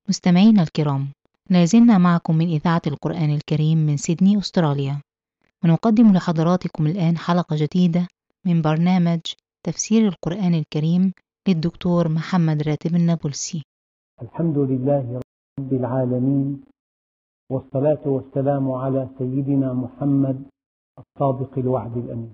مستمعينا الكرام، لازلنا معكم من إذاعة القرآن الكريم من سيدني أستراليا، ونقدم لحضراتكم الآن حلقة جديدة من برنامج تفسير القرآن الكريم للدكتور محمد راتب النابلسي. الحمد لله رب العالمين، والصلاة والسلام على سيدنا محمد الصادق الوعد الأمين.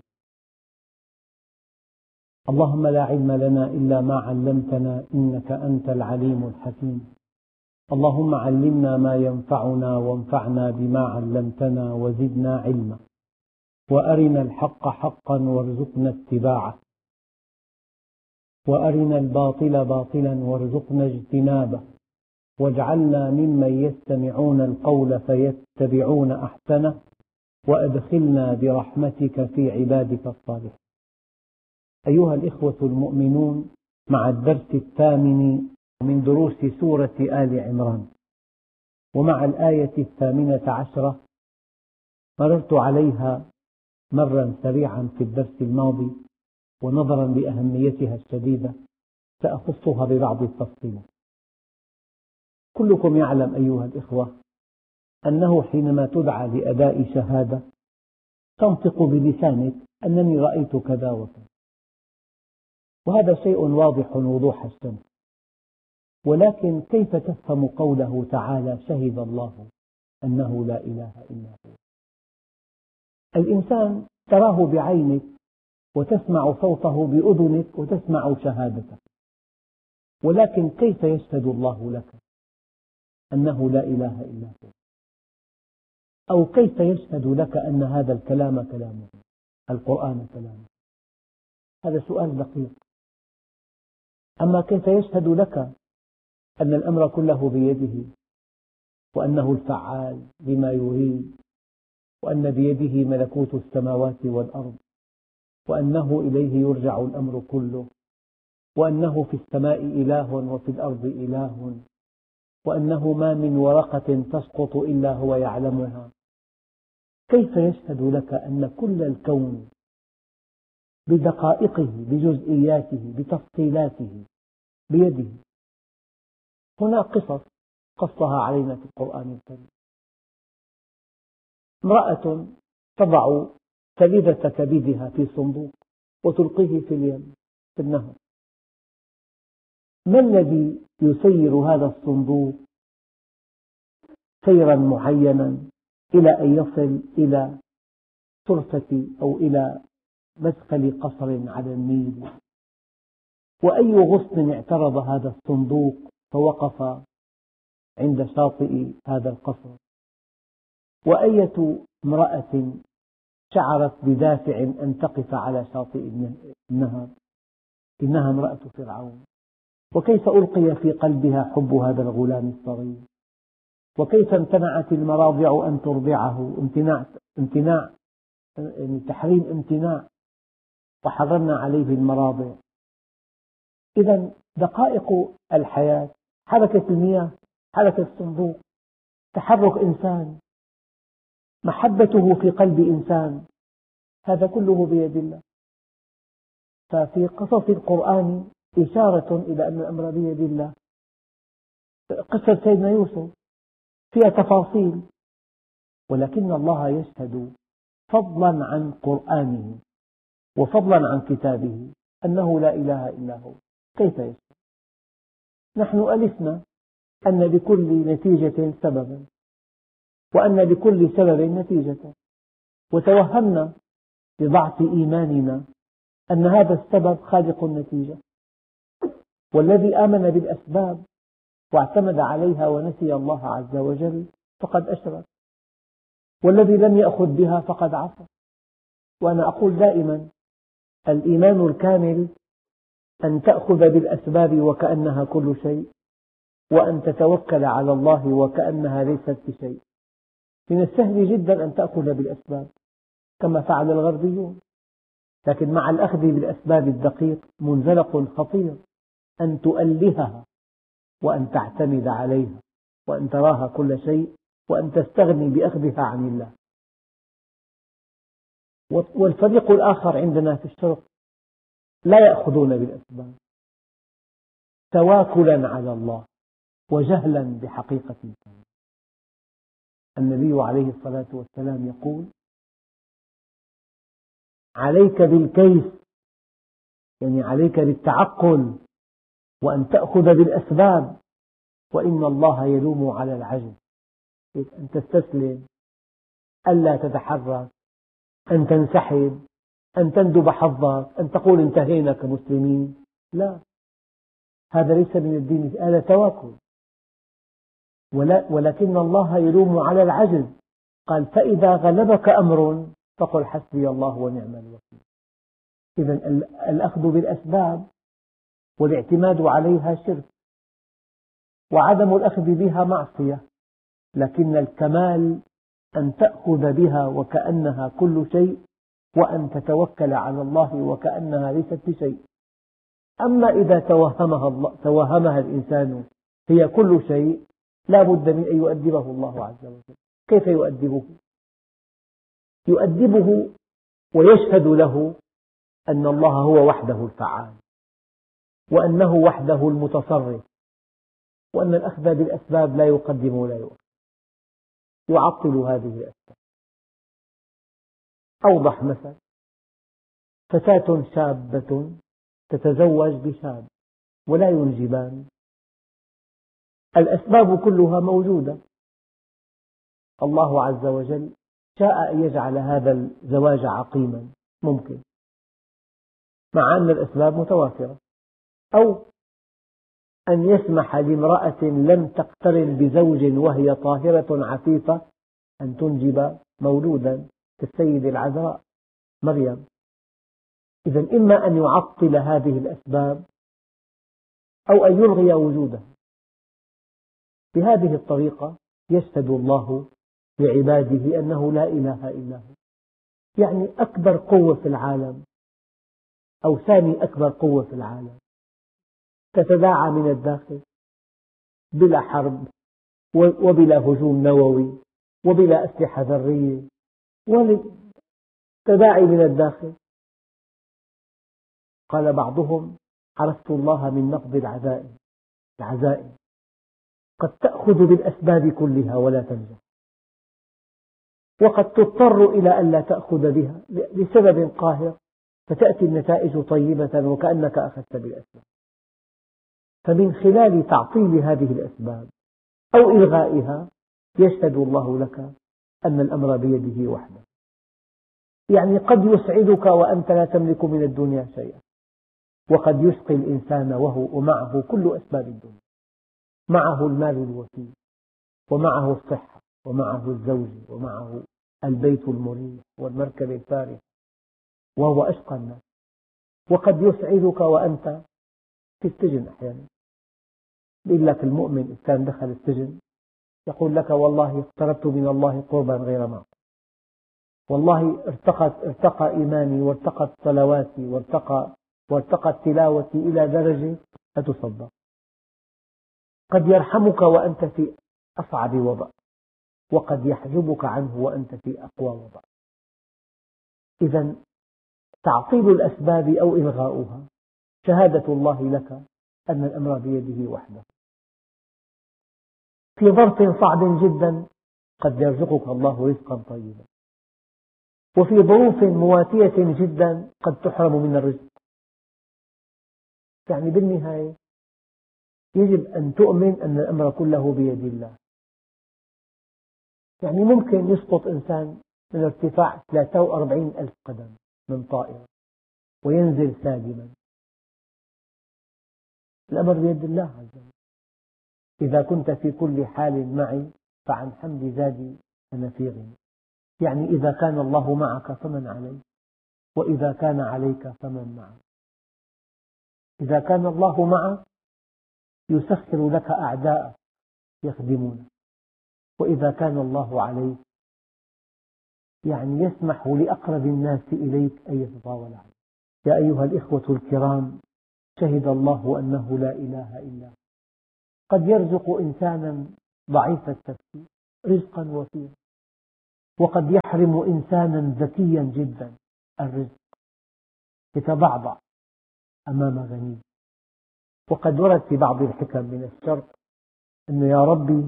اللهم لا علم لنا إلا ما علمتنا إنك أنت العليم الحكيم. اللهم علمنا ما ينفعنا وانفعنا بما علمتنا وزدنا علما، وأرنا الحق حقا وارزقنا اتباعه، وأرنا الباطل باطلا وارزقنا اجتنابه، واجعلنا ممن يستمعون القول فيتبعون أحسنه، وأدخلنا برحمتك في عبادك الصالحين. أيها الإخوة المؤمنون، مع الدرس الثامن من دروس سورة آل عمران، ومع الآية 18، مررت عليها مرا سريعا في الدرس الماضي، ونظرا لأهميتها الشديدة سأخصها ببعض التفصيلات. كلكم يعلم أيها الإخوة أنه حينما تدعى لأداء شهادة تنطق بلسانك أنني رأيت كذا وكذا، وهذا شيء واضح وضوح الشمس. ولكن كيف تفهم قوله تعالى: شهد الله أنه لا إله إلا هو؟ الإنسان تراه بعينك وتسمع صوته بأذنك وتسمع شهادته، ولكن كيف يشهد الله لك أنه لا إله إلا هو؟ أو كيف يشهد لك أن هذا الكلام كلامه، القرآن كلامه؟ هذا سؤال دقيق. أما كيف يشهد لك أن الأمر كله بيده، وأنه الفعال لما يريد، وأن بيده ملكوت السماوات والأرض، وأنه إليه يرجع الأمر كله، وأنه في السماء إله وفي الأرض إله، وأنه ما من ورقة تسقط إلا هو يعلمها؟ كيف يشهد لك أن كل الكون بدقائقه بجزئياته بتفصيلاته بيده؟ هناك قصص قصها علينا في القرآن الكريم. امرأة تضع سليبة كبدها في صندوق وتلقيه في اليم في النهر. ما الذي يسير هذا الصندوق سيرا معينا إلى أن يصل إلى صرفة أو إلى مدخل قصر على النيل؟ وأي غصن اعترض هذا الصندوق فوقف عند شاطئ هذا القصر؟ وأية امرأة شعرت بدافع أن تقف على شاطئ النهر؟ إنها امرأة فرعون. وكيف ألقي في قلبها حب هذا الغلام الصغير؟ وكيف امتنعت المراضع أن ترضعه؟ امتناع يعني تحريم امتناع، وحرمنا عليه المراضع. إذا دقائق الحياة، حركة المياه، حركة الصندوق، تحرك إنسان، محبته في قلب إنسان، هذا كله بيد الله. ففي قصص القرآن إشارة إلى أن الأمر بيد الله. قصة سيدنا يوسف فيها تفاصيل، ولكن الله يشهد فضلا عن قرآنه وفضلا عن كتابه أنه لا إله إلا هو. كيف يشهد؟ نحن ألفنا أن لكل نتيجة سببا، وأن لكل سبب نتيجة، وتوهمنا بضعف إيماننا أن هذا السبب خالق النتيجة. والذي آمن بالأسباب واعتمد عليها ونسي الله عز وجل فقد أشرك، والذي لم يأخذ بها فقد عصى. وأنا أقول دائما: الإيمان الكامل أن تأخذ بالأسباب وكأنها كل شيء، وأن تتوكل على الله وكأنها ليست بشيء. من السهل جدا أن تأخذ بالأسباب كما فعل الغربيون، لكن مع الأخذ بالأسباب الدقيق منزلق خطير، أن تؤلهها وأن تعتمد عليها وأن تراها كل شيء وأن تستغني بأخذها عن الله. والفريق الآخر عندنا في الشرق لا يأخذون بالأسباب، تواكلا على الله وجهلا بحقيقة الكون. النبي عليه الصلاة والسلام يقول: عليك بالكيس، يعني عليك بالتعقل وأن تأخذ بالأسباب، وإن الله يلوم على العجز. أن تستسلم، ألا تتحرك، أن تنسحب، أن تندب حظك، أن تقول انتهينا كمسلمين، لا، هذا ليس من الدين، هذا تواكل. ولكن الله يلوم على العجز، قال: فإذا غلبك أمر فقل حسبي الله ونعم الوكيل. إذن الأخذ بالأسباب والاعتماد عليها شرك، وعدم الأخذ بها معصية، لكن الكمال أن تأخذ بها وكأنها كل شيء، وأن تتوكل على الله وكأنها ليست بشيء. أما إذا توهمها الإنسان هي كل شيء، لا بد من أن يؤدبه الله عز وجل. كيف يؤدبه؟ يؤدبه ويشهد له أن الله هو وحده الفعال، وأنه وحده المتصرف، وأن الأخذ بالأسباب لا يقدم ولا يؤخر، يعطل هذه الأسباب. أوضح مثل: فتاة شابة تتزوج بشاب ولا ينجبان، الأسباب كلها موجودة، الله عز وجل شاء أن يجعل هذا الزواج عقيما ممكن، مع أن الأسباب متوافرة، أو أن يسمح لامرأة لم تقترن بزوج وهي طاهرة عفيفة أن تنجب مولودا كالسيدة العذراء مريم. إذن إما أن يعطل هذه الأسباب أو أن يلغي وجودها. بهذه الطريقة يشهد الله لعباده أنه لا إله إلا هو، يعني أكبر قوة في العالم أو ثاني أكبر قوة في العالم تتداعى من الداخل بلا حرب وبلا هجوم نووي وبلا أسلحة ذرية، تداعي من الداخل. قال بعضهم: عرفت الله من نقض العزائم، قد تأخذ بالأسباب كلها ولا تنجح، وقد تضطر إلى أن لا تأخذ بها لسبب قاهر فتأتي النتائج طيبة وكأنك أخذت بالأسباب. فمن خلال تعطيل هذه الأسباب أو إلغائها يشهد الله لك أن الأمر بيده وحده. يعني قد يسعدك وأنت لا تملك من الدنيا شيئا، وقد يشقي الإنسان ومعه كل أسباب الدنيا، معه المال الوفير، ومعه الصحة، ومعه الزوج، ومعه البيت المريح والمركب الفارهة، وهو أشقى الناس. وقد يسعدك وأنت في السجن أحيانا. يقول لك المؤمن إذا كان دخل السجن يقول لك: والله اقتربت من الله قربا غير معقول، والله ارتقى إيماني وارتقت صلواتي وارتقت تلاوتي إلى درجة لا تصدق. قد يرحمك وأنت في أصعب وضع، وقد يحجبك عنه وأنت في أقوى وضع. إذا تعطيل الأسباب أو إلغاؤها شهادة الله لك أن الأمر بيده وحده. في ظرف صعب جدا قد يرزقك الله رزقا طيبا، وفي ظروف مواتية جدا قد تحرم من الرزق. يعني بالنهاية يجب أن تؤمن أن الأمر كله بيد الله. يعني ممكن يسقط إنسان من ارتفاع 43,000 قدم من طائرة وينزل سالما، الأمر بيد الله عز وجل. إذا كنت في كل حال معي فعن حمد زادي أنا في غنى. يعني إذا كان الله معك فمن عليك، وإذا كان عليك فمن معك. إذا كان الله معك يسخر لك أعداءك يخدمونك، وإذا كان الله عليك يعني يسمح لأقرب الناس إليك أن يتطاول عليك. يا أيها الإخوة الكرام، شهد الله أنه لا إله إلا هو. قد يرزق إنسانا ضعيف التفكير رزقا وفيرا، وقد يحرم إنسانا ذكيا جدا الرزق، يتضعضع أمام غني. وقد ورد في بعض الحكم من الشرق أنه يا ربي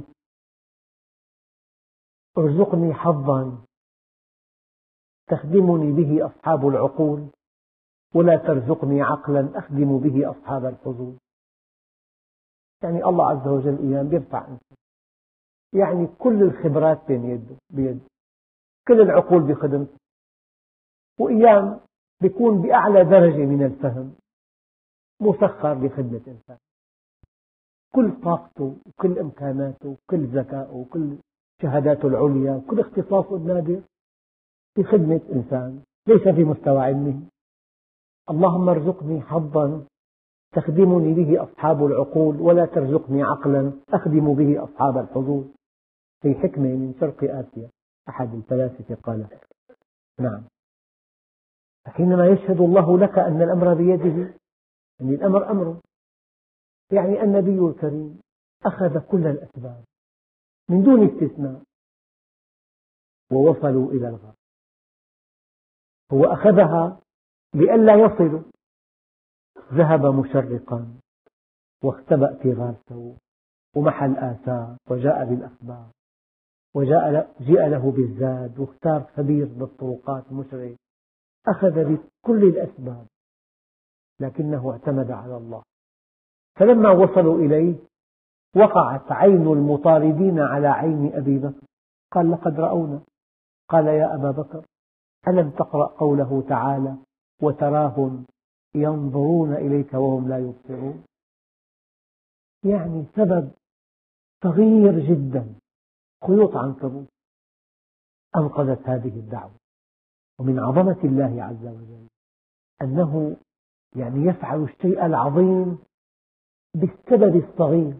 ارزقني حظا تخدمني به أصحاب العقول، ولا ترزقني عقلا أخدم به أصحاب الحظوظ. يعني الله عز وجل أيام بيرفع إنسان، يعني كل الخبرات بيده، كل العقول بخدمته، وأيام بيكون بأعلى درجة من الفهم، مسخر لخدمة إنسان، كل طاقته وكل إمكاناته وكل ذكاءه وكل شهاداته العليا وكل اختصاصه النادر في خدمة إنسان ليس في مستوى علمه. اللهم ارزقني حظا تخدمني به أصحاب العقول، ولا ترزقني عقلا أخدم به أصحاب الحظوظ. في حكمة من شرق آسيا أحد الفلاسفة قال: نعم، حينما يشهد الله لك أن الأمر بيده، يعني الأمر أمره، يعني النبي الكريم أخذ كل الأسباب من دون استثناء ووصلوا إلى الغاية. هو أخذها لئلا يصلوا، ذهب مشرقا واختبأ في غار ثور ومحى الآثار وجاء بالأخبار، جاء له بالزاد، واختار خبير بالطرقات مشرق، أخذ بكل الأسباب لكنه اعتمد على الله. فلما وصلوا إليه وقعت عين المطاردين على عين أبي بكر، قال: لقد رأونا. قال: يا أبا بكر، ألم تقرأ قوله تعالى: وتراهم ينظرون إليك وهم لا يبصرون؟ يعني سبب صغير جدا، خيوط عنكبوت، أنقذت هذه الدعوة. ومن عظمة الله عز وجل أنه يعني يفعل الشيء العظيم بالسبب الصغير،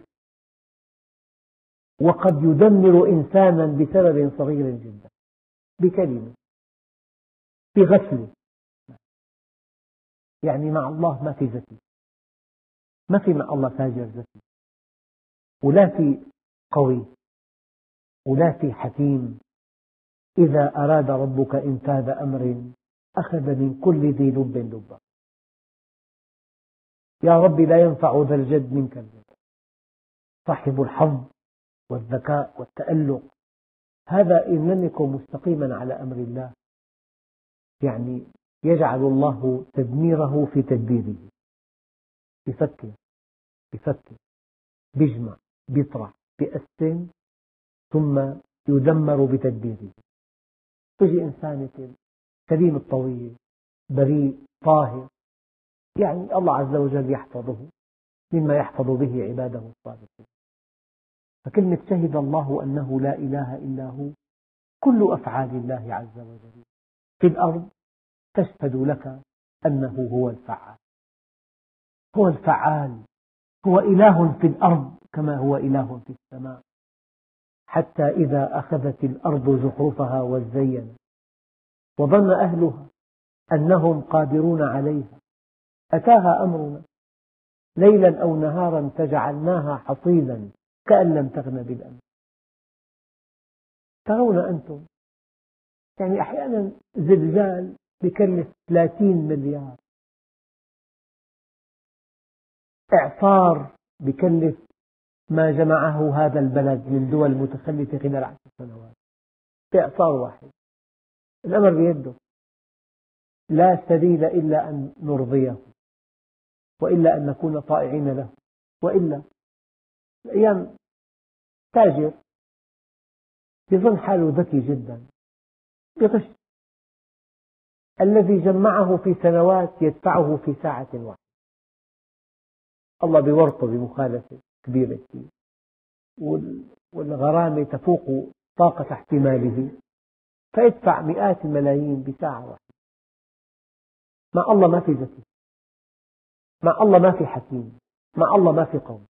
وقد يدمر إنسانا بسبب صغير جدا، بكلمة، بغفلة. يعني مع الله ما في ذكي، ما في مع الله تاجر ذكي، ولا في قوي، ولا في حكيم. إذا أراد ربك إنفاذ أمر أخذ من كل ذي لب لبا. يا رب لا ينفع ذا الجد منك الجد. صاحب الحظ والذكاء والتألق هذا إن لم يكن مستقيما على أمر الله، يعني يجعل الله تدميره في تدبيره، بفكر بيجمع بيطرح بيقسم ثم يدمر بتدبيره. يجي إنسان سليم الطويل بريء طاهر، يعني الله عز وجل يحفظه مما يحفظ به عباده الصالحين. فكلمة شهد الله أنه لا إله إلا هو، كل أفعال الله عز وجل في الأرض تشهد لك أنه هو الفعال. هو الفعال، هو إله في الأرض كما هو إله في السماء. حتى إذا أخذت الأرض زخرفها وزينت وظن أهلها أنهم قادرون عليها أتاها أمرنا ليلا أو نهارا فجعلناها حصيدا كأن لم تغن بالأمس. ترون أنتم يعني أحيانا زلزال بكلف 30 مليار، إعصار بكلف ما جمعه هذا البلد من دول متخلفة خلال 10 سنوات، بإعصار واحد. الأمر بيده، لا سبيل إلا أن نرضيه، وإلا أن نكون طائعين له. وإلا الأيام تاجر يظن حاله ذكي جدا، يغش. الذي جمعه في سنوات يدفعه في ساعة واحدة. الله بورطه بمخالفة كبيرة كثير، والغرامة تفوق طاقة احتماله، فيدفع مئات الملايين بساعة واحدة. مع الله ما في ذكي، مع الله ما في حكيم، مع الله ما في قوم.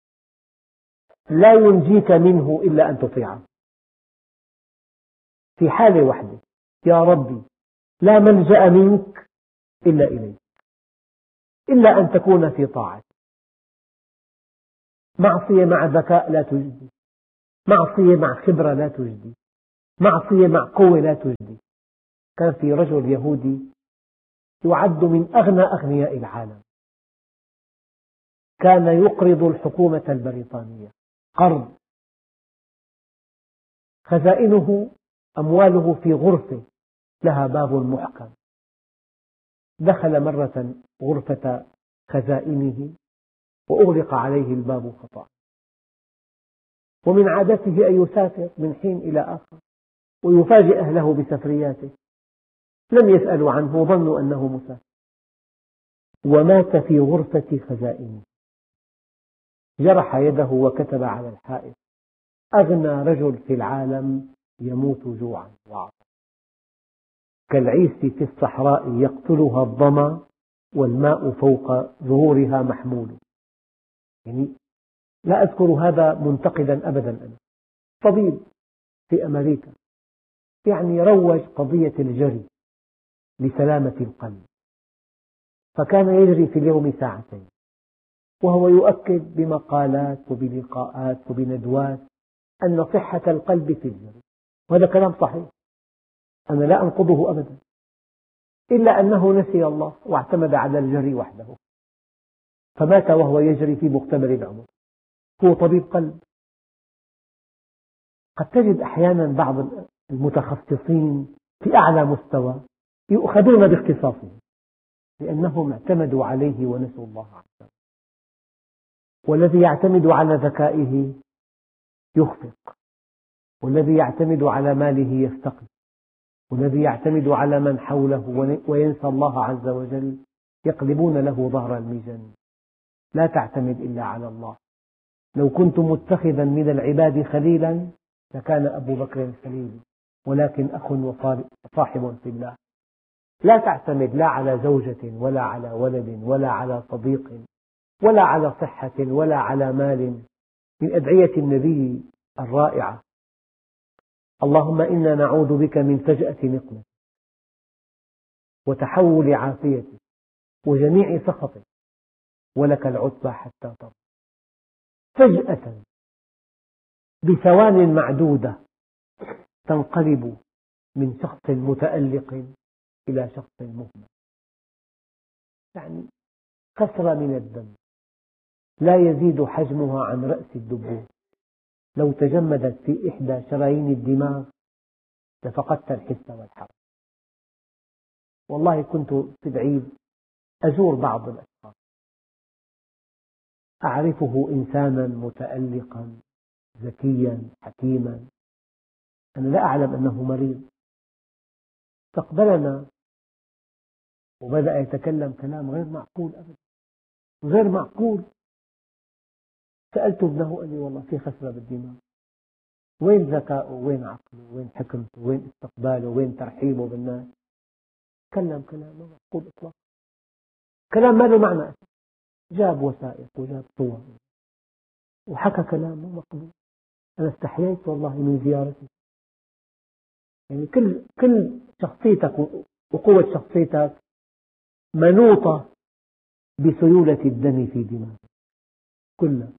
لا ينجيك منه إلا أن تطيعه في حالة واحدة: يا ربي لا ملجأ منك إلا إليك، إلا أن تكون في طاعة. معصية مع ذكاء لا تجدي، معصية مع خبرة لا تجدي، معصية مع قوة لا تجدي. كان في رجل يهودي يعد من أغنى أغنياء العالم، كان يقرض الحكومة البريطانية قرض. خزائنه أمواله في غرفة لها باب محكم. دخل مرة غرفة خزائنه وأغلق عليه الباب خطأ، ومن عادته أن يسافر من حين إلى آخر ويفاجئ أهله بسفرياته، لم يسألوا عنه وظنوا أنه مسافر، ومات في غرفة خزائنه. جرح يده وكتب على الحائط: أغنى رجل في العالم يموت جوعا وعطشا، كالعيس في الصحراء يقتلها الظمأ والماء فوق ظهورها محمول. يعني لا أذكر هذا منتقدا أبدا، أنا طبيب في أمريكا يعني روج قضية الجري لسلامة القلب، فكان يجري في اليوم ساعتين، وهو يؤكد بمقالات وبلقاءات وبندوات أن صحة القلب في الجري، وهذا كلام صحيح، أنا لا أنقضه أبدا، إلا أنه نسي الله واعتمد على الجري وحده، فمات وهو يجري في مقتبل العمر. هو طبيب قلب. قد تجد أحيانا بعض المتخصصين في أعلى مستوى يؤخذون باختصاصهم لأنهم اعتمدوا عليه ونسوا الله عز وجل. والذي يعتمد على ذكائه يخفق، والذي يعتمد على ماله يفتقر، والذي يعتمد على من حوله وينسى الله عز وجل يقلبون له ظهر المجن. لا تعتمد إلا على الله. لو كنت متخذا من العباد خليلا لكان أبو بكر خليلي، ولكن أخ وصاحب في الله. لا تعتمد لا على زوجة ولا على ولد ولا على صديق ولا على صحة ولا على مال. من أدعية النبي الرائعة: اللهم إنا نعوذ بك من فجأة نقمة وتحول عافيتك وجميع سخطك، ولك العتبى حتى ترضى. فجأة بثوان معدودة تنقلب من شخص متألق إلى شخص مهمل، يعني قطرة من الدم لا يزيد حجمها عن رأس الدبوس، لو تجمدت في إحدى شرايين الدماغ لفقدت الحس والحركة. والله كنت في العيد أزور بعض الأشخاص أعرفه إنسانا متألقا ذكيا حكيما، أنا لا أعلم أنه مريض. استقبلنا وبدأ يتكلم كلام غير معقول أبدا، غير معقول. سألت ابنه قال لي والله في خسرة بالدماغ. وين ذكاؤه؟ وين عقله؟ وين حكمته؟ وين استقباله؟ وين ترحيبه بالناس؟ تكلم كلام ما معقول إطلاقا، كلام ما له معنى. جاب وثائق وجاب صور وحكى كلام مو مقبول. أنا استحييت والله من زيارته. يعني كل شخصيتك وقوة شخصيتك منوطة بسيولة الدم في دماغك كلها،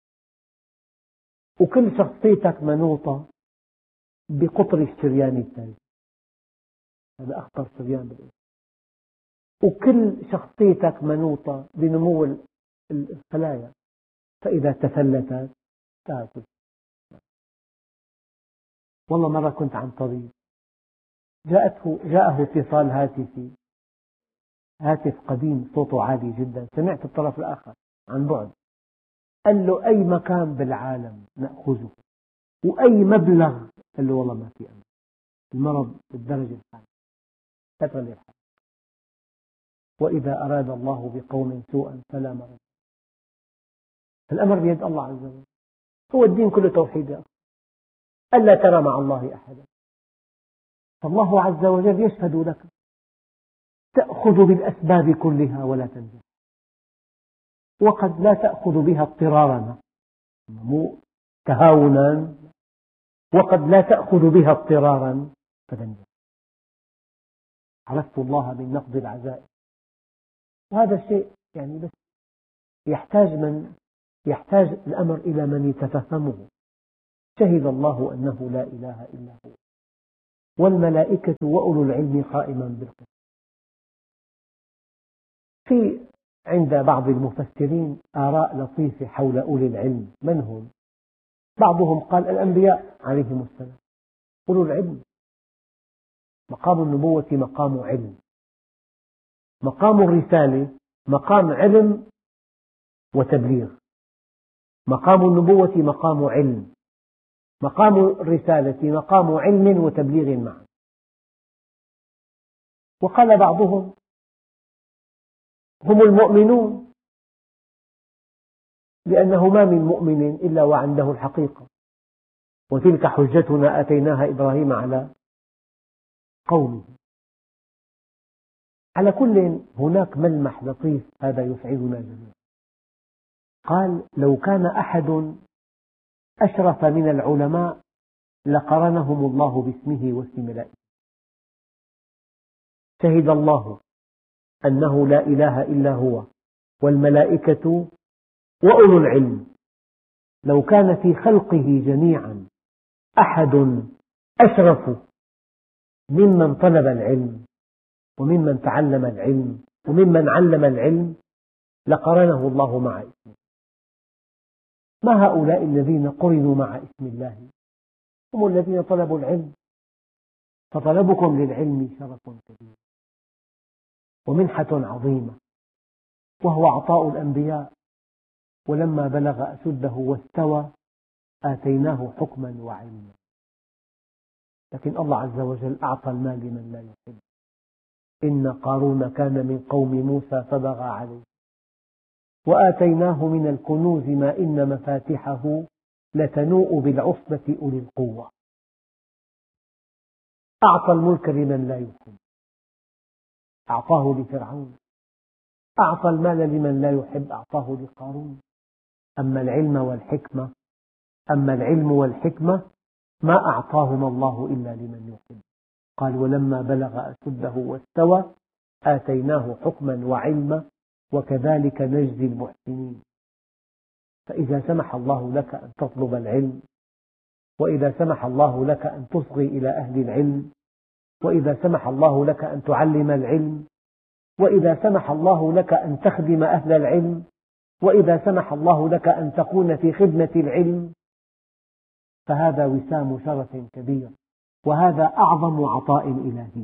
وكل شخصيتك منوطة بقطر الشريان التالي، هذا أخطر شريان بالإنسان. وكل شخصيتك منوطة بنمو الخلايا، فإذا تفلتت تأكل. والله مرة كنت عند طبيب جاءه اتصال هاتفي، هاتف قديم صوته عالي جدا، سمعت الطرف الآخر عن بعد، قال له أي مكان بالعالم نأخذه وأي مبلغ؟ قال له والله ما في أمل، المرض بالدرجة الثانية لا تغلي الحال، وإذا أراد الله بقوم سوءا فلا مرد. الأمر بيد الله عز وجل، هو الدين كله توحيد يا أخي. ألا ترى مع الله أحدا، فالله عز وجل يشهد لك، تأخذ بالأسباب كلها ولا تنجح، وقد لا تأخذ بها اضطرارا مو تهاونا، وقد لا تأخذ بها اضطرارا فتنجح. عرفت الله من نقض العزائم، وهذا الشيء يعني بس يحتاج الأمر إلى من يتفهمه. شهد الله أنه لا إله إلا هو والملائكة وأولو العلم قائما بالقسط. في عند بعض المفسرين آراء لطيفة حول أولي العلم، من هم؟ بعضهم قال الأنبياء عليهم السلام، أولو العلم. مقام النبوة مقام علم، مقام الرسالة مقام علم وتبليغ. مقام النبوة مقام علم، مقام الرسالة مقام علم وتبليغ معا. وقال بعضهم هم المؤمنون، لأنه ما من مؤمن إلا وعنده الحقيقة، وتلك حجتنا آتيناها إبراهيم على قومه. على كل هناك ملمح لطيف هذا يسعدنا جميعا. قال لو كان أحد أشرف من العلماء لقرنهم الله باسمه واسم ملائكته. شهد الله أنه لا إله إلا هو والملائكة وأولو العلم. لو كان في خلقه جميعا أحد أشرف ممن طلب العلم وممن تعلم العلم وممن علم العلم لقرنه الله مع اسمه. ما هؤلاء الذين قرنوا مع اسم الله؟ هم الذين طلبوا العلم. فطلبكم للعلم شرف كبير ومنحة عظيمة، وهو عطاء الأنبياء. ولما بلغ أشده واستوى آتيناه حكما وعلما. لكن الله عز وجل أعطى المال لمن لا يحب. إن قارون كان من قوم موسى فبغى عليه وآتيناه من الكنوز ما إن مفاتحه لتنوء بالعصبة أولي القوة. أعطى الملك لمن لا يحب، أعطاه لفرعون. أعطى المال لمن لا يحب، أعطاه لقارون. أما العلم والحكمة ما أعطاهما الله إلا لمن يحب. قال ولما بلغ أشده واستوى آتيناه حكما وعلما وكذلك نجزي المحسنين. فإذا سمح الله لك أن تطلب العلم، وإذا سمح الله لك أن تصغي إلى أهل العلم، وإذا سمح الله لك أن تعلم العلم، وإذا سمح الله لك أن تخدم أهل العلم، وإذا سمح الله لك أن تكون في خدمة العلم، فهذا وسام شرف كبير، وهذا أعظم عطاء إلهي.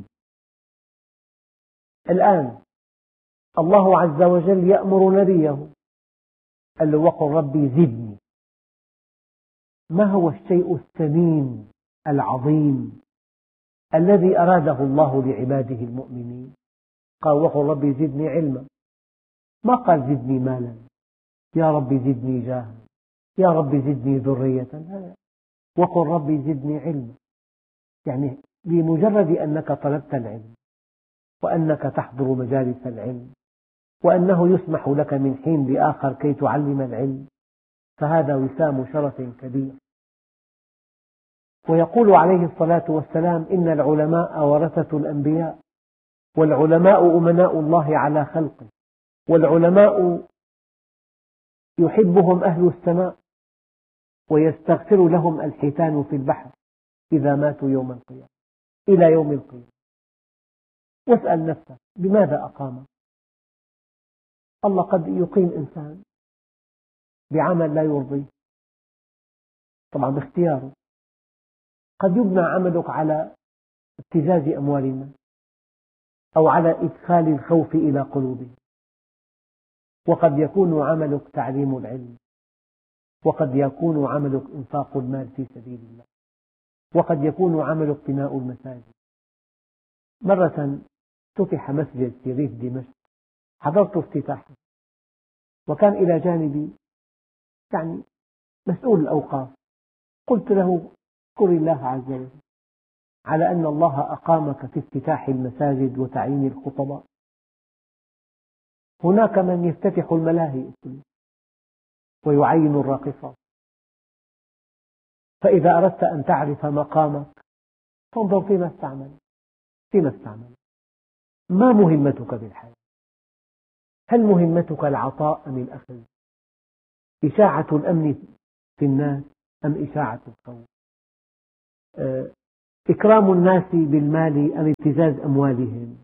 الآن الله عز وجل يأمر نبيه، قال له وقل ربي زدني. ما هو الشيء الثمين العظيم الذي أراده الله لعباده المؤمنين؟ قال وقل ربي زدني علما. ما قال زدني مالا، يا ربي زدني جاها، يا ربي زدني ذرية. لا، وقل ربي زدني علما. يعني بمجرد أنك طلبت العلم وأنك تحضر مجالس العلم وأنه يسمح لك من حين لآخر كي تعلم العلم، فهذا وسام شرف كبير. ويقول عليه الصلاة والسلام إن العلماء ورثة الأنبياء، والعلماء أمناء الله على خلقه، والعلماء يحبهم أهل السماء ويستغفر لهم الحيتان في البحر إذا ماتوا يوم القيامة إلى يوم القيامة. واسأل نفسك بماذا أقام الله؟ قد يقيم إنسان بعمل لا يرضيه، طبعا باختياره. قد يبنى عملك على ابتزاز أموال الناس أو على إدخال الخوف إلى قلوبهم، وقد يكون عملك تعليم العلم، وقد يكون عملك إنفاق المال في سبيل الله، وقد يكون عملك بناء المساجد. مرة افتتح مسجد في ريف دمشق، حضرت افتتاحه، وكان إلى جانبي مسؤول الأوقاف. قلت له اذكر الله عز وجل على أن الله أقامك في افتتاح المساجد وتعيين الخطباء. هناك من يفتتح الملاهي ويعين الراقصات. فإذا أردت أن تعرف مقامك فانظر فيما استعمل. ما مهمتك بالحياة؟ هل مهمتك العطاء أم الأخذ؟ إشاعة الأمن في الناس أم إشاعة الخوف؟ إكرام الناس بالمال أم ابتزاز أموالهم؟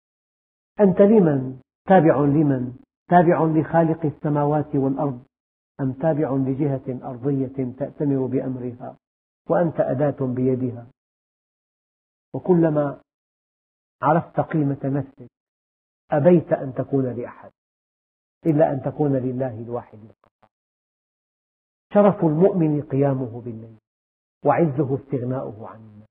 أنت لمن؟ تابع لمن؟ تابع لخالق السماوات والأرض أم تابع لجهة أرضية تأتمر بأمرها وأنت أداة بيدها؟ وكلما عرفت قيمة نفسك أبيت أن تكون لأحد إلا أن تكون لله الواحد القهار. شرف المؤمن قيامه بالليل، وعزه استغناؤه عن الناس.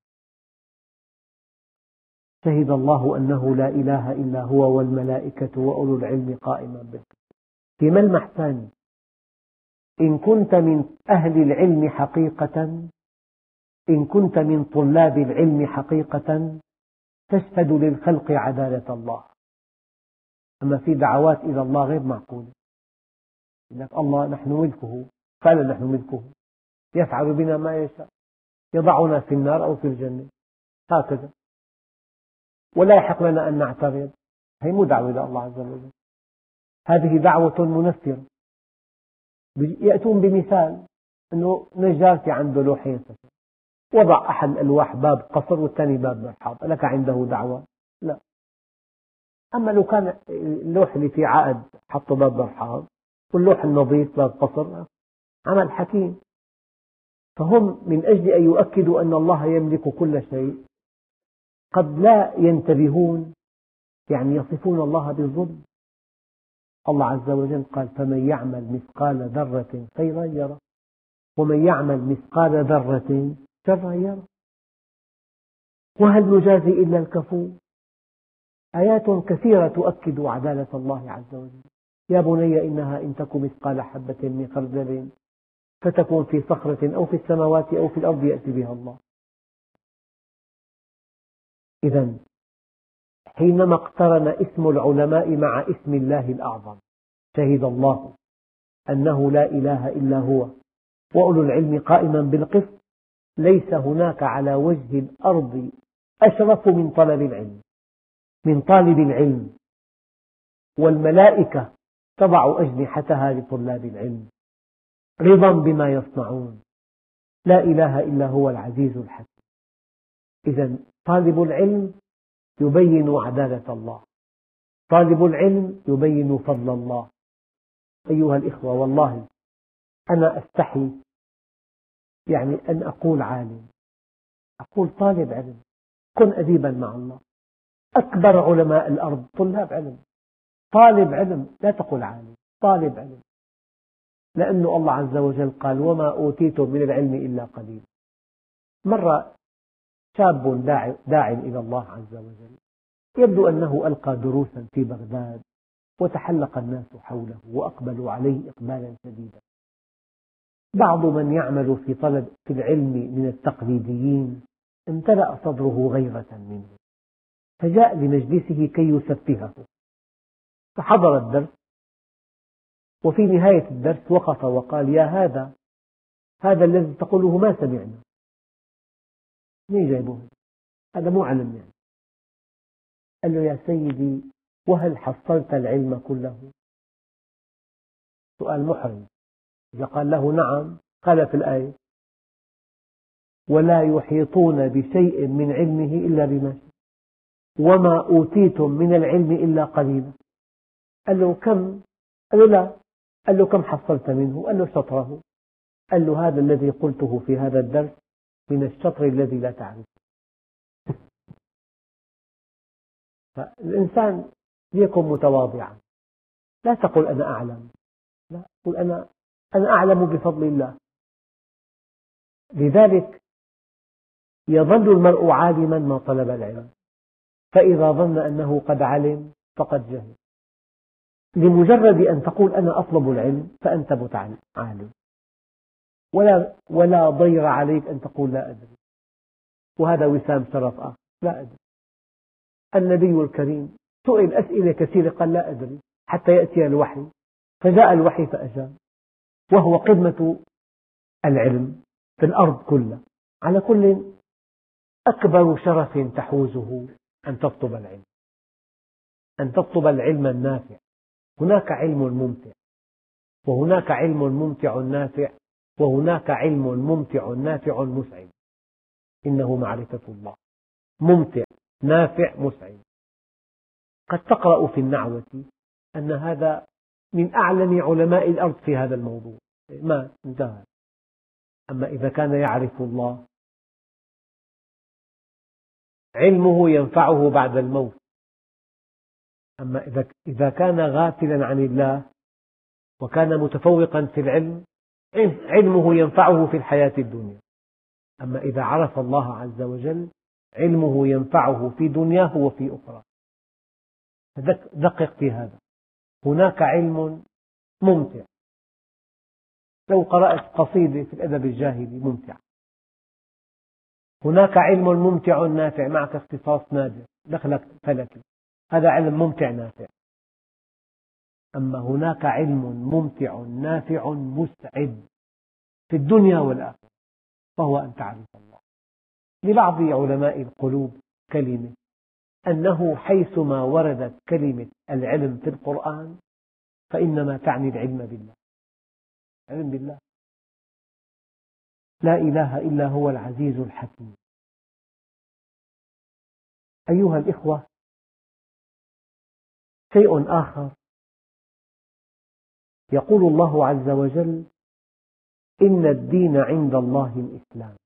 شهد الله أنه لا إله إلا هو والملائكة وأولو العلم قائما بالقسط. في ملمح ثاني، إن كنت من أهل العلم حقيقة، إن كنت من طلاب العلم حقيقة، تشهد للخلق عدالة الله. أما في دعوات إلى الله غير معقولة، يقول لك الله نحن ملكه، فعلا نحن ملكه، يفعل بنا ما يشاء، يضعنا في النار أو في الجنة هكذا، ولا يحق لنا أن نعترض. هي مو دعوة إلى الله عز وجل، هذه دعوة منفرة. يأتون بمثال أنه نجارتي عنده لوحين، وضع أحد الألواح باب قصر والثاني باب مرحاض، لك عنده دعوة؟ لا. أما لو كان اللوح اللي فيه عقد حطه باب مرحاض واللوح النظيف باب قصر، عمل حكيم. فهم من أجل أن يؤكدوا أن الله يملك كل شيء قد لا ينتبهون، يعني يصفون الله بالظلم. الله عز وجل قال فمن يعمل مثقال ذرة خيرا يره ومن يعمل مثقال ذرة شرا يره وهل نجازي إلا الكفور. آيات كثيرة تؤكد عدالة الله عز وجل. يا بني إنها إن تك مثقال حبة من خردل فتكون في صخرة أو في السماوات أو في الأرض يأتي بها الله. إذن حينما اقترن اسم العلماء مع اسم الله الأعظم، شهد الله أنه لا إله إلا هو وأولو العلم قائما بالقسط، ليس هناك على وجه الأرض أشرف من طلب العلم، من طالب العلم. والملائكة تضع أجنحتها لطلاب العلم رضا بما يصنعون. لا إله إلا هو العزيز الحكيم. إذن طالب العلم يبين عدالة الله، طالب العلم يبين فضل الله. أيها الإخوة، والله أنا أستحي يعني أن أقول عالم، أقول طالب علم. كن أديبا مع الله. أكبر علماء الأرض طلاب علم. طالب علم، لا تقل عالم، طالب علم، لأن الله عز وجل قال وما أوتيتم من العلم إلا قليل. مرة شاب داع إلى الله عز وجل، يبدو أنه ألقى دروسا في بغداد وتحلق الناس حوله وأقبلوا عليه إقبالا شديدا. بعض من يعمل في العلم من التقليديين امتلأ صدره غيرة منه، فجاء لمجلسه كي يسفهه، فحضر الدرس، وفي نهاية الدرس وقف وقال يا هذا الذي تقوله ما سمعنا. مين جايبه؟ هذا مو علم يعني. قال له يا سيدي وهل حصلت العلم كله؟ سؤال محرج. إذا قال له نعم قال في الآية ولا يحيطون بشيء من علمه إلا بما شاء وما أوتيتم من العلم إلا قليلا. قال له كم؟ قال له لا. قال له كم حصلت منه؟ قال له شطره. قال له هذا الذي قلته في هذا الدرس من الشطر الذي لا تعرفه. فالإنسان ليكن متواضعا، لا تقل أنا أعلم، لا قل أنا أعلم بفضل الله. لذلك يظل المرء عالما ما طلب العلم، فإذا ظن أنه قد علم فقد جهل. لمجرد أن تقول أنا أطلب العلم فأنت عالم، ولا ضير عليك أن تقول لا أدري، وهذا وسام شرف آخر. لا أدري. النبي الكريم سئل أسئلة كثيرة قال لا أدري حتى يأتي الوحي، فجاء الوحي فأجاب، وهو قمة العلم في الأرض كلها. على كل، أكبر شرف تحوزه أن تطلب العلم، أن تطلب العلم النافع. هناك علم ممتع، وهناك علم ممتع نافع، وهناك علم ممتع نافع مسعد. إنه معرفة الله، ممتع نافع مسعد. قد تقرأ في النعوة أن هذا من أعلم علماء الأرض في هذا الموضوع، مات انتهى. أما إذا كان يعرف الله علمه ينفعه بعد الموت. أما إذا كان غافلا عن الله وكان متفوقا في العلم علمه ينفعه في الحياة الدنيا. أما إذا عرف الله عز وجل علمه ينفعه في دنياه وفي أخرى. دقق في هذا. هناك علم ممتع، لو قرأت قصيدة في الأدب الجاهلي ممتع. هناك علم ممتع نافع، معك اختصاص نادر، دخلك فلكي، هذا علم ممتع نافع. أما هناك علم ممتع نافع مسعد في الدنيا والآخرة، وهو أن تعرف الله. لبعض علماء القلوب كلمة أنه حيثما وردت كلمة العلم في القرآن فإنما تعني العلم بالله. علم بالله، لا إله إلا هو العزيز الحكيم. أيها الإخوة، شيء آخر، يقول الله عز وجل: إن الدين عند الله الإسلام،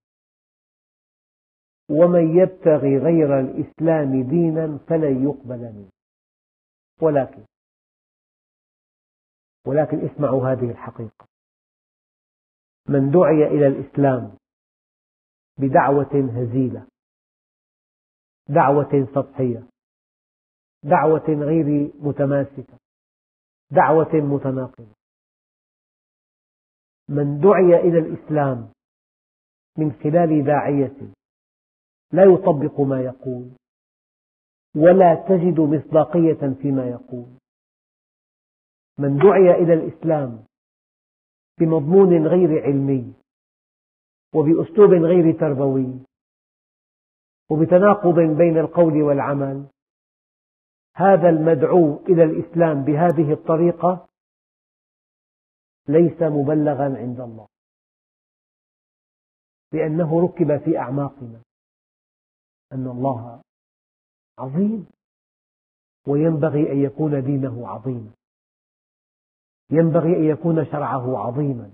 ومن يبتغي غير الإسلام دينا فلن يقبل منه. ولكن اسمعوا هذه الحقيقة: من دعي إلى الإسلام بدعوة هزيلة، دعوة سطحية، دعوة غير متماسكة، دعوة متناقضة، من دعي إلى الإسلام من خلال داعية لا يطبق ما يقول ولا تجد مصداقية فيما يقول، من دعي إلى الإسلام بمضمون غير علمي وبأسلوب غير تربوي وبتناقض بين القول والعمل، هذا المدعو إلى الإسلام بهذه الطريقة ليس مبلغا عند الله، لأنه ركب في أعماقنا أن الله عظيم، وينبغي أن يكون دينه عظيما، ينبغي أن يكون شرعه عظيما.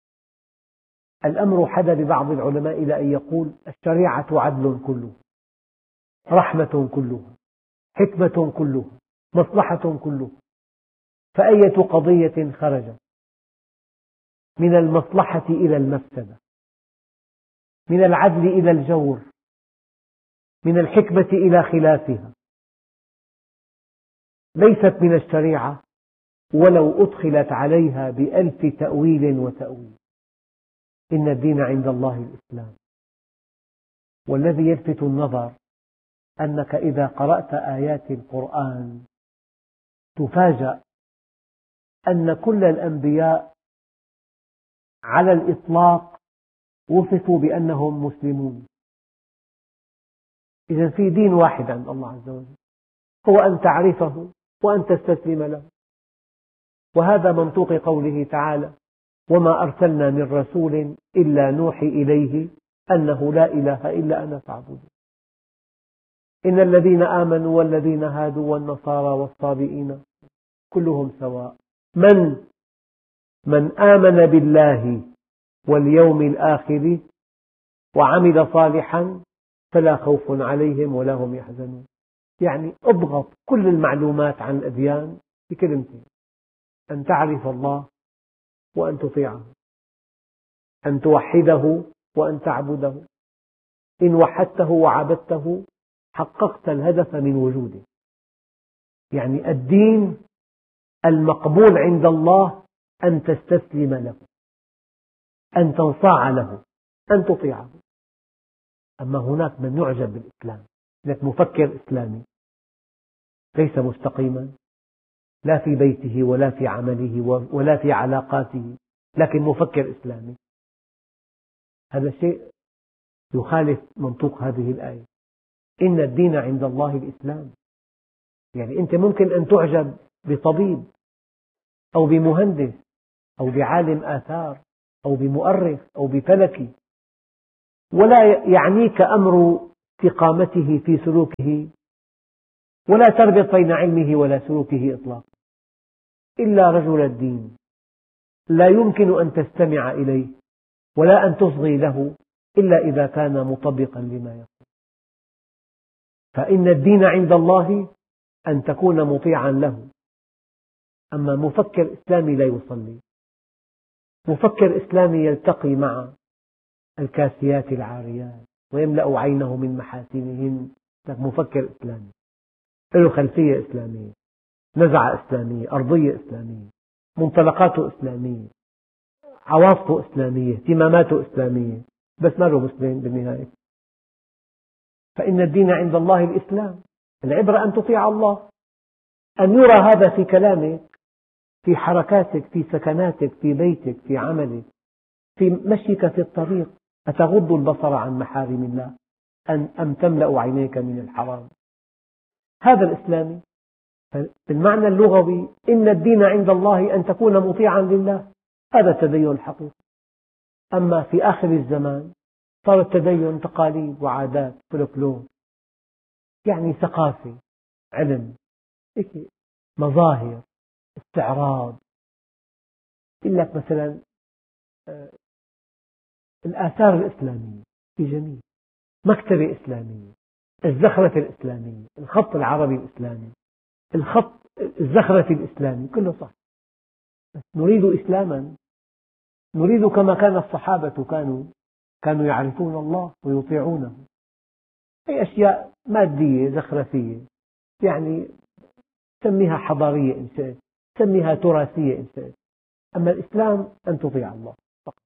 الأمر حدا ببعض العلماء إلى أن يقول: الشريعة عدل كله، رحمة كلها، حكمة كلها، مصلحة كلها، فأية قضية خرجت من المصلحة إلى المفسدة، من العدل إلى الجور، من الحكمة إلى خلافها، ليست من الشريعة ولو أدخلت عليها بألف تأويل وتأويل. إن الدين عند الله الإسلام. والذي يلفت النظر أنك إذا قرأت آيات القرآن تفاجأ أن كل الأنبياء على الإطلاق وصفوا بأنهم مسلمون. إذن في دين واحد عند الله عز وجل، هو أن تعرفه وأن تستسلم له. وهذا منطوق قوله تعالى: وما أرسلنا من رسول إلا نوحي إليه أنه لا إله إلا أنا فاعبدون. إن الذين آمنوا والذين هادوا والنصارى والصابئين كلهم سواء من آمن بالله واليوم الآخر وعمل صالحا فلا خوف عليهم ولا هم يحزنون. يعني اضغط كل المعلومات عن الأديان بكلمتين: أن تعرف الله وأن تطيعه، أن توحده وأن تعبده. إن وحدته وعبدته حققت الهدف من وجوده. يعني الدين المقبول عند الله أن تستسلم له، أن تنصاع له، أن تطيعه. أما هناك من يعجب بالإسلام، لك مفكر إسلامي ليس مستقيما لا في بيته ولا في عمله ولا في علاقاته، لكن مفكر إسلامي. هذا شيء يخالف منطوق هذه الآية: إن الدين عند الله الإسلام. يعني أنت ممكن أن تعجب بطبيب أو بمهندس أو بعالم آثار أو بمؤرخ أو بفلكي، ولا يعنيك أمر استقامته في سلوكه، ولا تربط بين علمه ولا سلوكه إطلاقا، إلا رجل الدين لا يمكن أن تستمع إليه ولا أن تصغي له إلا إذا كان مطبقا لما يقول. فإن الدين عند الله أن تكون مطيعا له. أما مفكر إسلامي لا يصلي، مفكر إسلامي يلتقي مع الكاسيات العاريات ويملأ عينه من محاسنهن، مفكر إسلامي له خلفية إسلامية، نزعة إسلامية، أرضية إسلامية، منطلقاته إسلامية، عواطفه إسلامية، اهتماماته إسلامية، بس ما له مسلم بالنهاية. فإن الدين عند الله الإسلام. العبرة أن تطيع الله، أن يرى هذا في كلامك، في حركاتك، في سكناتك، في بيتك، في عملك، في مشيك في الطريق. أتغض البصر عن محارم الله أم تملأ عينيك من الحرام؟ هذا الإسلامي. بالمعنى اللغوي إن الدين عند الله أن تكون مطيعا لله، هذا التدين الحقيقي. أما في آخر الزمان صار التدين تقاليد وعادات فلكلور، يعني ثقافة، علم، مظاهر، استعراض. يقول لك مثلا الآثار الإسلامية في جميل، مكتبة إسلامية، الزخرفة الإسلامية، الخط العربي الإسلامي، الزخرفي الإسلامي، كله صح. نريد إسلاما، نريد كما كان الصحابة كانوا يعرفون الله ويطيعونه. هي أشياء مادية زخرفية، يعني سميها حضارية إن شئت، سميها تراثية إن شئت. أما الإسلام أن تطيع الله فقط.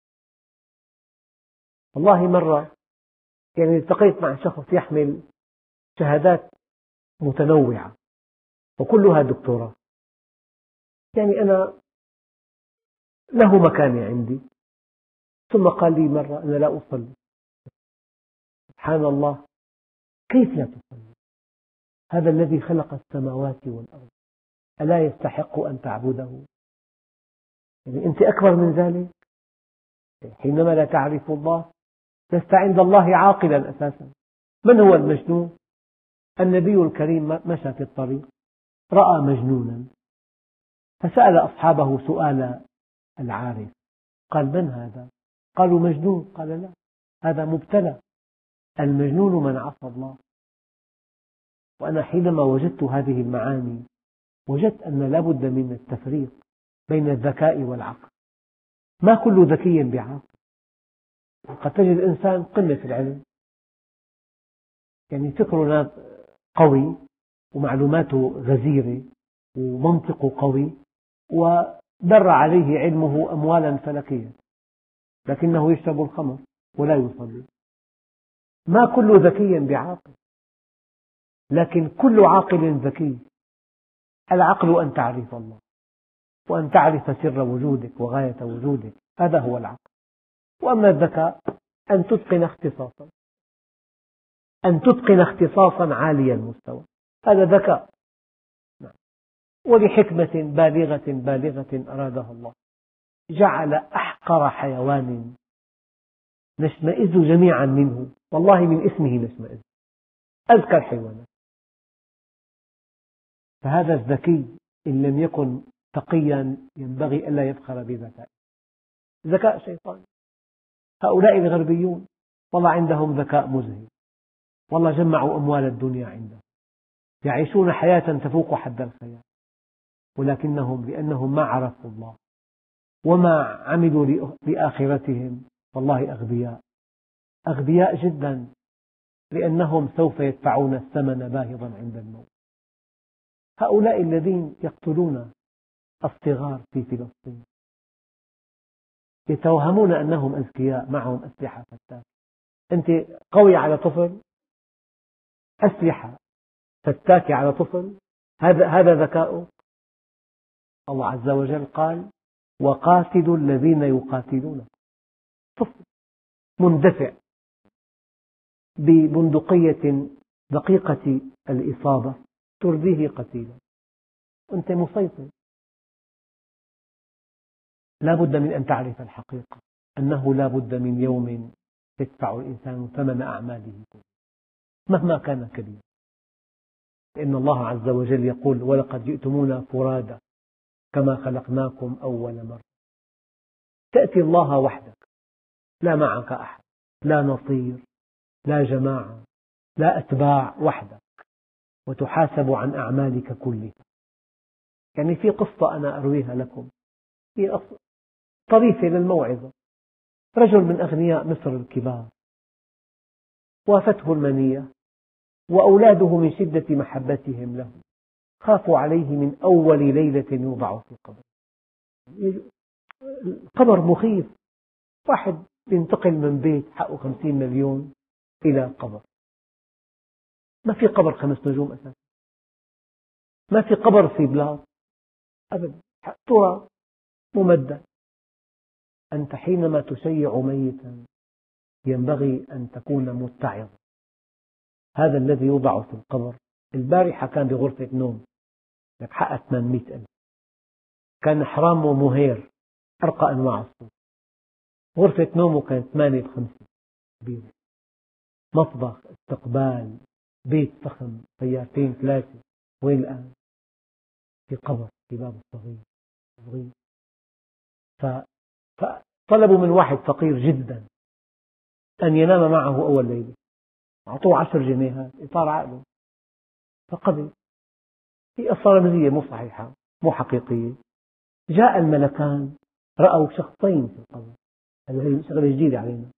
والله مرة التقيت مع شخص يحمل شهادات متنوعة وكلها دكتوراه، أنا له مكانة عندي. ثم قال لي مرة: أنا لا أصلي. سبحان الله، كيف لا تصلي؟ هذا الذي خلق السماوات والأرض ألا يستحق أن تعبده؟ أنت أكبر من ذلك. حينما لا تعرف الله لست عند الله عاقلا أساسا. من هو المجنون؟ النبي الكريم مشى في الطريق رأى مجنونا فسأل أصحابه سؤال العارف، قال: من هذا؟ قالوا: مجنون. قال: لا، هذا مبتلى. المجنون من عصى الله. وأنا حينما وجدت هذه المعاني وجدت أن لا بد من التفريق بين الذكاء والعقل. ما كل ذكي بعقل. قد تجد إنسان قمة في العلم، فكره قوي ومعلوماته غزيرة ومنطقه قوي ودر عليه علمه أموالا فلكية، لكنه يشرب الخمر ولا يصلي. ما كل ذكي بعاقل، لكن كل عاقل ذكي. العقل أن تعرف الله وأن تعرف سر وجودك وغاية وجودك، هذا هو العقل. وأما الذكاء أن تتقن اختصاصا عالي المستوى، هذا ذكاء. ولحكمة بالغة أرادها الله جعل أحقر حيوان نشمئز جميعا منه، والله من اسمه نشمئز، أذكى الحيوانات. فهذا الذكي إن لم يكن تقيا ينبغي ألا يفخر بذكائه. ذكاء شيطان. هؤلاء الغربيون والله عندهم ذكاء مذهل، والله جمعوا أموال الدنيا عندهم، يعيشون حياة تفوق حد الخيال، ولكنهم لأنهم ما عرفوا الله وما عملوا لآخرتهم والله أغبياء جدا، لأنهم سوف يدفعون الثمن باهظا عند الموت. هؤلاء الذين يقتلون الصغار في فلسطين يتوهمون أنهم أذكياء، معهم أسلحة فتاكة. أنت قوي على طفل، أسلحة فتاكة على طفل، هذا ذكاؤك؟ الله عز وجل قال: وقاتلوا الذين يقاتلونكم. طفل مندفع ببندقية دقيقة الإصابة ترضيه قتيلا، أنت مسيطر. لا بد من أن تعرف الحقيقة، أنه لا بد من يوم يدفع الإنسان ثمن أعماله مهما كان كبيرا. لأن الله عز وجل يقول: ولقد جئتمونا فرادا كما خلقناكم أول مرة. تأتي الله وحدك، لا معك أحد، لا نصير، لا جماعة، لا أتباع، وحدك، وتحاسب عن أعمالك كلها. يعني في قصة أنا أرويها لكم، هي طريفة للموعظة. رجل من أغنياء مصر الكبار وافته المنية، وأولاده من شدة محبتهم له خافوا عليه من أول ليلة يوضع في القبر. القبر مخيف، واحد ينتقل من بيت حقه 50 مليون إلى قبر. ما في قبر 5 نجوم أساسا، ما في قبر في بلاط أبدا، تراب ممدد. أنت حينما تشيع ميتا ينبغي أن تكون متعظا. هذا الذي يوضع في القبر، البارحة كان بغرفة نوم لك حقها 800,000، كان حرامه مهير أرقى أنواع الصوت، غرفة نومه كانت 8 ب5 كبيرة، مطبخ، استقبال، بيت فخم، سيارتين 3. وين الآن؟ في قبر، في باب صغير. فطلبوا من واحد فقير جدا أن ينام معه أول ليلة، أعطوه 10 جنيهات إطار عقله، فقبل. هي قصة رمزية مو صحيحة، مو حقيقية. جاء الملكان رأوا شخصين في القبر، هذه شغلة جديدة علينا.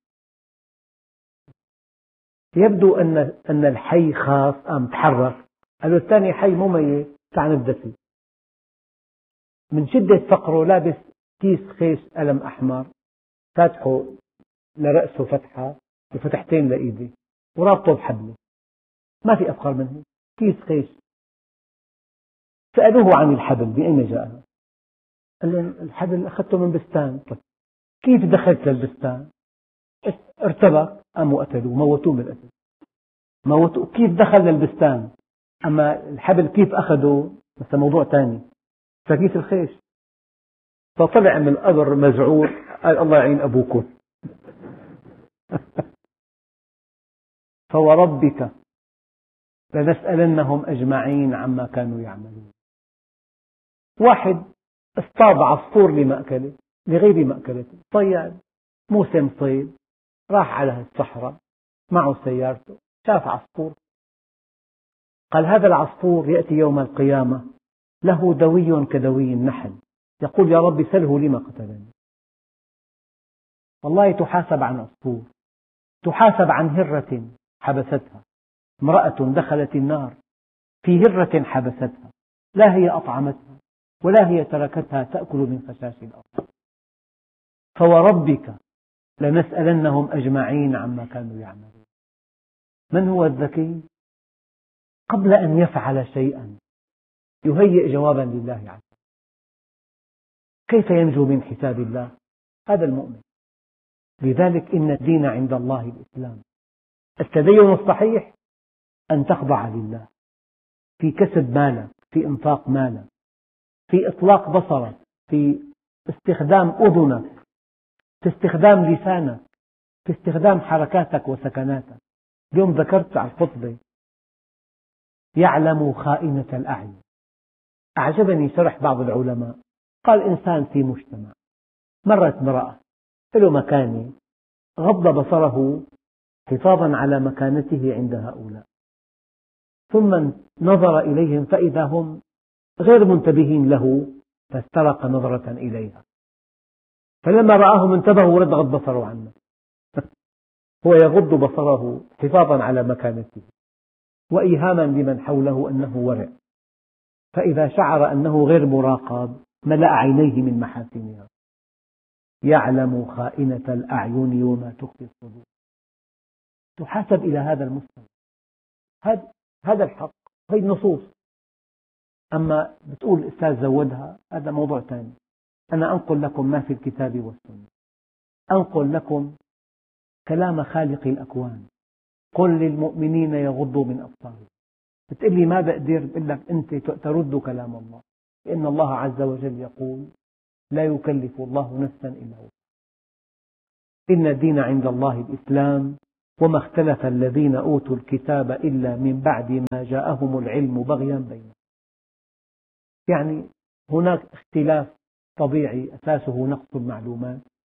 يبدو أن الحي خاف، قام تحرك، قالوا الثاني حي مو ميت، تعال ندفي. من شدة فقره لابس كيس خيش قلم أحمر، فاتحه لرأسه فتحة وفتحتين لإيده، ورابطه بحبل، ما في أفقر من هيك، كيس خيش. سألوه عن الحبل بأين جاء؟ قال لهم الحبل أخذته من بستان. كيف دخلت للبستان؟ ارتبك، قاموا قتلوه، موتوه بالقتل، موتوه. كيف دخل للبستان؟ أما الحبل كيف أخذه بس موضوع ثاني. فكيف الخيش؟ فطلع من القبر مذعور، قال الله يعين أبوكم. فوربك لنسألنهم أجمعين عما كانوا يعملون. واحد اصطاد عصفور لمأكله لغير مأكلته، صياد موسم صيد، راح على الصحراء معه سيارته، شاف عصفور، قال هذا العصفور يأتي يوم القيامة له دوي كدوي النحل، يقول يا رب سله لما قتلني. والله تحاسب عن عصفور، تحاسب عن هرة حبستها، امرأة دخلت النار في هرة حبستها، لا هي أطعمتها ولا هي تركتها تأكل من خشاش الأرض. فوربك لنسألنهم أجمعين عما كانوا يعملون. من هو الذكي؟ قبل أن يفعل شيئا يهيئ جوابا لله عز وجل. كيف ينجو من حساب الله؟ هذا المؤمن. لذلك إن الدين عند الله الإسلام. التدين الصحيح أن تخضع لله في كسب مالك، في إنفاق مالك، في إطلاق بصرك، في استخدام أذنك، في استخدام لسانك، في استخدام حركاتك وسكناتك. اليوم ذكرت على الخطبة يعلم خائنة الأعين. أعجبني شرح بعض العلماء، قال إنسان في مجتمع، مرت امرأة له مكانة، غض بصره حفاظا على مكانته عند هؤلاء، ثم نظر إليهم فإذا هم غير منتبهين له، فاسترق نظرة إليها، فلما رآهم انتبهوا ورد غض بصره عنه. هو يغض بصره حفاظا على مكانته وإيهاما لمن حوله أنه ورع، فإذا شعر أنه غير مراقب ملأ عينيه من محاسنها. يعلم خائنة الأعين وما تخفي الصدور. تحاسب إلى هذا المستوى. هذا الحق، هذه النصوص. أما بتقول الأستاذ زودها، هذا موضوع ثاني. أنا أنقل لكم ما في الكتاب والسنة، أنقل لكم كلام خالق الأكوان. قل للمؤمنين يغضوا من أبصارهم. بتقول لي ما بقدر، بقول لك أنت ترد كلام الله، لأن الله عز وجل يقول لا يكلف الله نفسا إلا وسعها. إن الدين عند الله الإسلام وما اختلف الذين أوتوا الكتاب إلا من بعد ما جاءهم العلم بغيا بينهم. يعني هناك اختلاف طبيعي أساسه نقص المعلومات،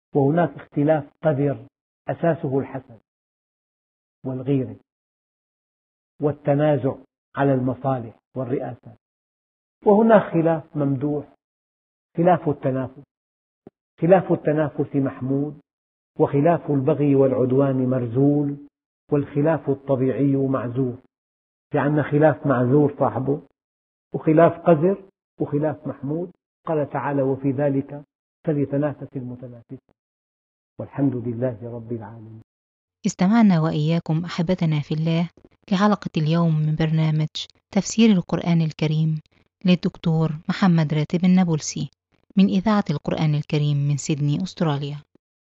وهناك اختلاف قذر أساسه الحسد والغيرة والتنازع على المصالح والرئاسات، وهناك خلاف ممدوح، خلاف التنافس. خلاف التنافس محمود، وخلاف البغي والعدوان مرزول، والخلاف الطبيعي معزول. في عندنا خلاف معزول صاحبه، وخلاف قذر، وخلاف محمود. قال تعالى: وفي ذلك فليتنافس المتنافسون. والحمد لله رب العالمين. استمعنا وإياكم أحبتنا في الله لحلقة اليوم من برنامج تفسير القرآن الكريم للدكتور محمد راتب النابلسي من إذاعة القرآن الكريم من سيدني، أستراليا.